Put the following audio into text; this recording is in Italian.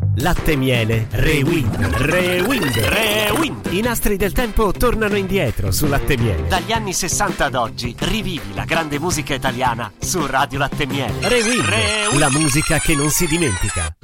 Latte Miele Rewind. I nastri del tempo tornano indietro su Latte Miele. Dagli anni 60 ad oggi rivivi la grande musica italiana su Radio Latte Miele. Rewind, la musica che non si dimentica.